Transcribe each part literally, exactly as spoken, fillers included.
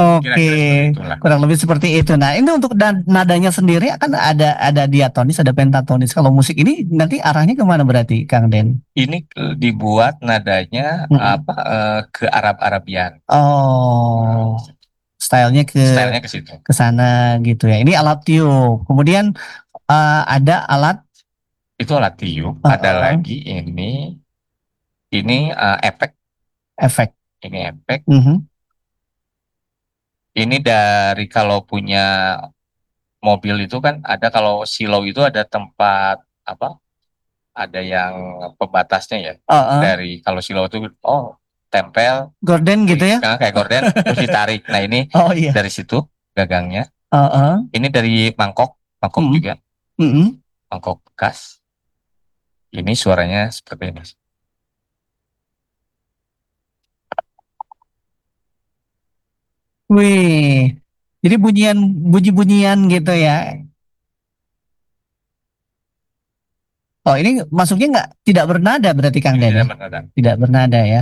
Oke, Kira-kira seperti itulah. kurang lebih seperti itu. Nah, ini untuk dan nadanya sendiri kan ada ada diatonis, ada pentatonis. Kalau musik ini nanti arahnya kemana berarti, Kang Den? Ini eh, dibuat nadanya Mm-mm. apa eh, ke Arab-Arabian. Oh, stylenya ke Stylenya ke situ. ke sana gitu ya. Ini alat tiup. Kemudian eh, ada alat Itu alat tiup. uh, Ada uh, lagi ini ini eh, efek. efek. Ini efek. Mhm. Ini dari kalau punya mobil itu kan ada kalau silau itu ada tempat apa? Ada yang pembatasnya ya. Uh, uh. Dari kalau silau itu oh tempel Gorden gitu wih, ya? nah, kayak gorden terus ditarik. Nah ini Oh iya. dari situ gagangnya. Uh, uh. Ini dari mangkok, mangkok Mm-mm. juga, Mm-mm. mangkok bekas. Ini suaranya seperti ini. Wih, jadi bunyian bunyi-bunyian gitu ya. Oh ini masuknya nggak tidak bernada berarti Kang Ini Den ya? tidak bernada. Tidak bernada ya.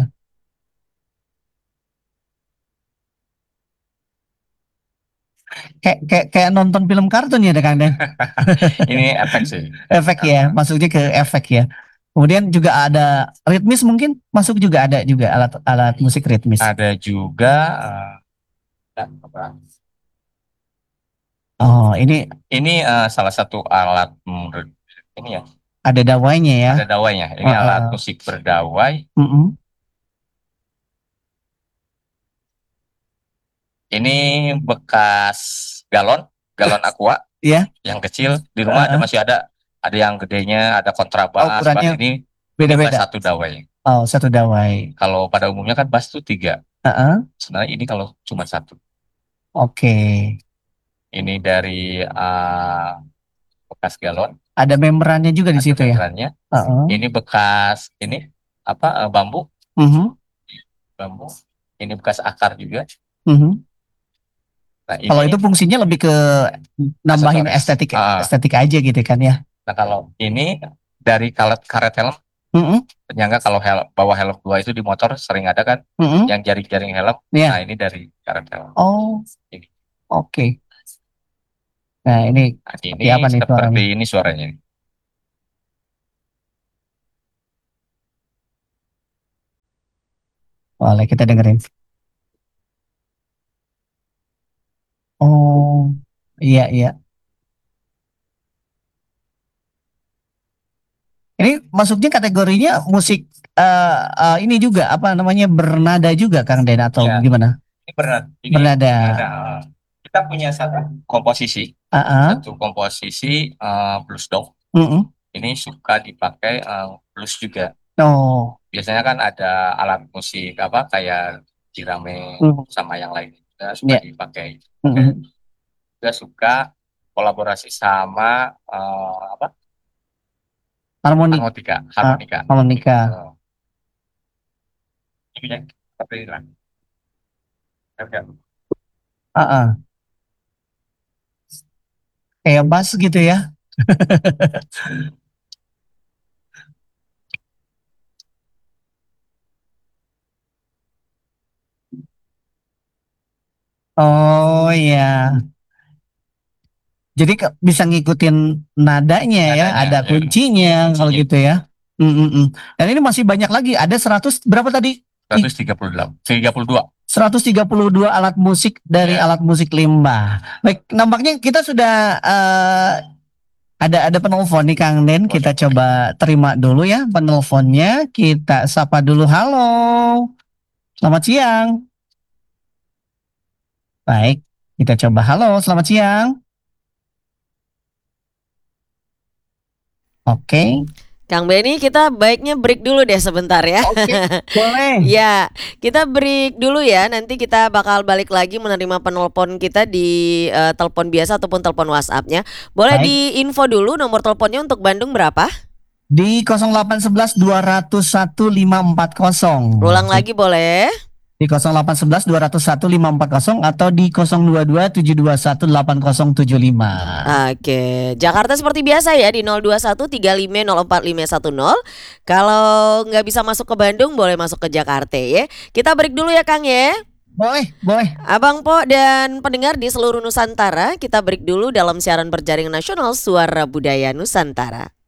Kayak kayak kayak nonton film kartun ya deh Kang Den. Ini efek sih. Efek ya, masuknya ke efek ya. Kemudian juga ada ritmis mungkin masuk juga ada juga alat alat musik ritmis. Ada juga eh, apa? Oh ini Ini eh, salah satu alat menurut ini ya. ada dawainya ya. Ada dawainya. Ini Uh, uh, alat uh. musik berdawai. Mm-mm. Ini bekas galon, galon aqua Ya. yang kecil di Uh, rumah ada uh. masih ada. Ada yang gedenya, ada Oh, kontrabas, bass ukurannya ini ini bass beda-beda. satu dawai. Oh satu dawai. Kalau pada umumnya kan bass tuh tiga. Uh, uh. Sebenarnya ini kalau cuma satu. Oke. Ini dari eh, bekas galon, Ada membrannya juga di ada situ ya. membrannya. Uh, uh. Ini bekas ini apa eh, bambu, Mhm. bambu. Ini bekas akar juga. Mhm. Nah Kalau itu ini fungsinya lebih ke nambahin aksesoris. estetik Ah, estetik aja gitu kan ya. nah kalau ini dari karet karet helm, Mm-mm. penyangga kalau helm bawa helm dua itu di motor sering ada kan Mm-mm. yang jaring-jaring helm. Iya. Nah ini dari karet helm. Oh, Ini, oke. Nah, ini nah, seperti ini apa nih seperti suaranya? ini suaranya. Boleh kita dengerin. Oh, iya iya. Ini masuknya kategorinya musik eh eh, ini juga apa namanya bernada juga Kang Den atau Ya, gimana? ini berat. Ini Bernada. ada eh, kita punya satu komposisi, Ah, ah. satu komposisi eh, blues dog. Mm-mm. Ini suka dipakai eh, blues juga. Oh. Biasanya kan ada alat musik apa kayak jirame Mm. sama yang lain juga suka Ya. dipakai. Mm-mm. Juga suka kolaborasi sama eh, apa Harmonik. harmonika, Ah, harmonika. harmonika. Oh, ini ya, seperti ini lah. Oke. Ah, ah. Kayak bass gitu ya. Oh iya. Jadi ke- bisa ngikutin nadanya ya, Nadanya, ada ya. kuncinya kalau Kuncinya. gitu ya. Mm, mm, mm. Dan ini masih banyak lagi, ada seratus berapa tadi? seratus tiga puluh delapan, tiga puluh dua. seratus tiga puluh dua alat musik dari Ya. alat musik limbah. Baik, nampaknya kita sudah eh, ada ada penelpon nih Kang Den. Kita coba terima dulu ya penelponnya. Kita sapa dulu. Halo. Selamat siang. Baik, kita coba. Halo, selamat siang. Oke. Kang Benny, kita baiknya break dulu deh sebentar ya. Oke, boleh. Ya, kita break dulu ya. Nanti kita bakal balik lagi menerima penelpon kita di uh, telepon biasa ataupun telepon WhatsApp-nya. Boleh Baik. diinfo dulu nomor teleponnya untuk Bandung berapa? Di nol delapan satu satu dua nol satu lima empat nol. Ulang lagi boleh. Di nol delapan satu satu dua nol satu lima empat nol atau di nol dua dua tujuh dua satu delapan nol tujuh lima. Oke, Jakarta seperti biasa ya di nol dua satu tiga lima nol empat lima satu nol. Kalau nggak bisa masuk ke Bandung boleh masuk ke Jakarta ya. Kita break dulu ya Kang ya. Boleh, boleh. Abang Po dan pendengar di seluruh Nusantara, kita break dulu dalam siaran berjaring nasional Suara Budaya Nusantara.